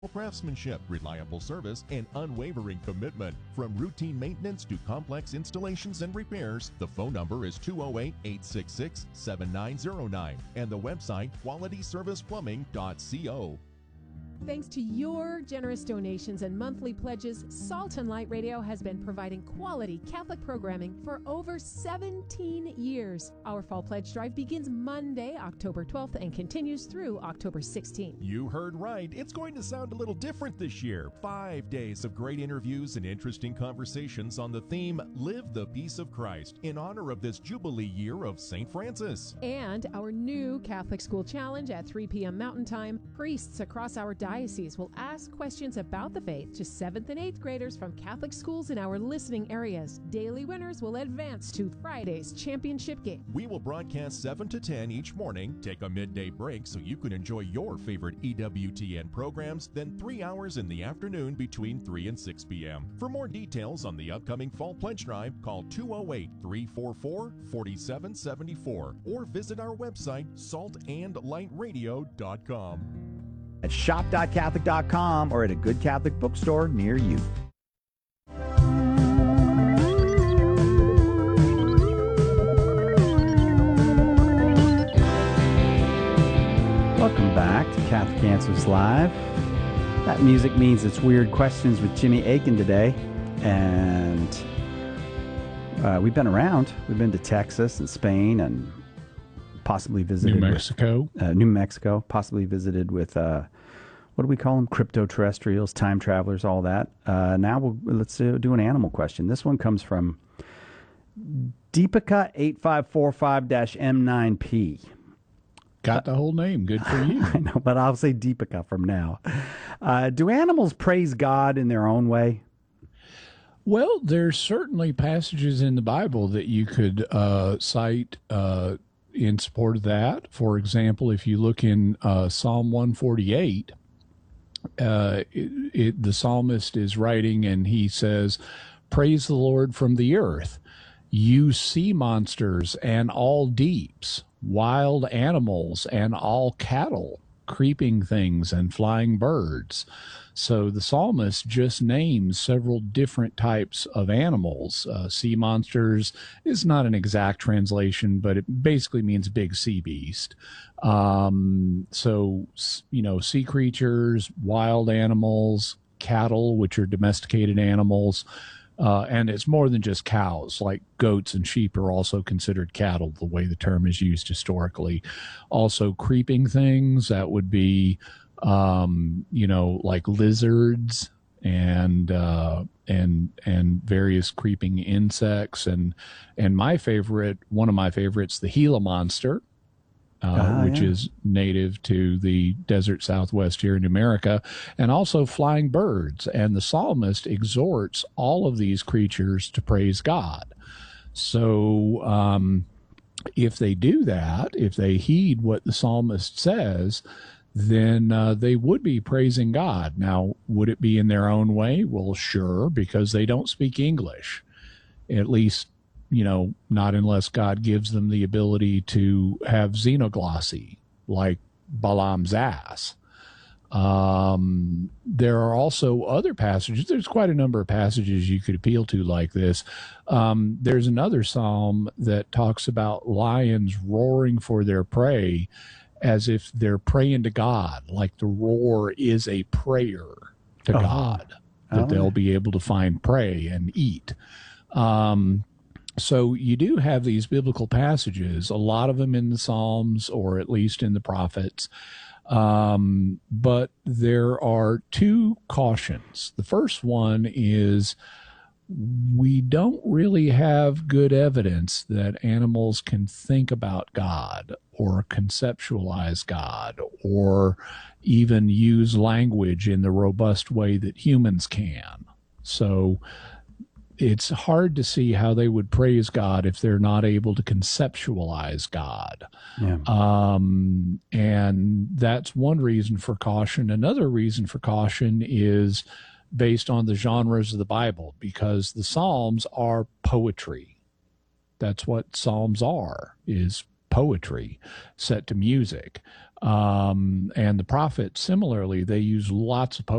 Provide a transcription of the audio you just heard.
craftsmanship, reliable service, and unwavering commitment. From routine maintenance to complex installations and repairs, the phone number is 208-866-7909 and the website qualityserviceplumbing.co. Thanks to your generous donations and monthly pledges, Salt and Light Radio has been providing quality Catholic programming for over 17 years. Our Fall Pledge Drive begins Monday, October 12th and continues through October 16th. You heard right. It's going to sound a little different this year. 5 days of great interviews and interesting conversations on the theme, Live the Peace of Christ, in honor of this Jubilee year of St. Francis. And our new Catholic School Challenge at 3 p.m. Mountain Time. Priests across our diocese will ask questions about the faith to 7th and 8th graders from Catholic schools in our listening areas. Daily winners will advance to Friday's championship game. We will broadcast 7 to 10 each morning, take a midday break so you can enjoy your favorite EWTN programs, then 3 hours in the afternoon between 3 and 6 p.m. For more details on the upcoming Fall Pledge Drive, call 208-344-4774 or visit our website, saltandlightradio.com. At shop.catholic.com or at a good Catholic bookstore near you. Welcome back to Catholic Answers Live. That music means it's Weird Questions with Jimmy Akin today. And we've been around. We've been to Texas and Spain and possibly visited New Mexico, possibly visited with, what do we call them? Crypto-terrestrials, time travelers, all that. Now let's do an animal question. This one comes from Deepika8545-M9P. Got the whole name. Good for you. I know, but I'll say Deepika from now. Do animals praise God in their own way? Well, there's certainly passages in the Bible that you could cite in support of that. For example, if you look in Psalm 148, the psalmist is writing and he says, "Praise the Lord from the earth, you sea monsters and all deeps, wild animals and all cattle, creeping things and flying birds." So the psalmist just names several different types of animals. Sea monsters is not an exact translation, but it basically means big sea beast. So, sea creatures, wild animals, cattle, which are domesticated animals, and it's more than just cows, like goats and sheep are also considered cattle, the way the term is used historically. Also creeping things, that would be like lizards and various creeping insects, and one of my favorites, the Gila monster, which is native to the desert Southwest here in America, and also flying birds. And the psalmist exhorts all of these creatures to praise God. So if they do that, if they heed what the psalmist says, then they would be praising God. Now, would it be in their own way? Well, sure, because they don't speak English, at least, not unless God gives them the ability to have xenoglossy, like Balaam's ass. There are also other passages. There's quite a number of passages you could appeal to like this. There's another psalm that talks about lions roaring for their prey, as if they're praying to God, like the roar is a prayer to God, that they'll be able to find prey and eat. So you do have these biblical passages, a lot of them in the Psalms, or at least in the prophets. But there are two cautions. The first one is, we don't really have good evidence that animals can think about God or conceptualize God or even use language in the robust way that humans can. So it's hard to see how they would praise God if they're not able to conceptualize God. Yeah. And that's one reason for caution. Another reason for caution is based on the genres of the Bible, because the Psalms are poetry. That's what Psalms are, is poetry set to music. And the Prophet, similarly, they use lots of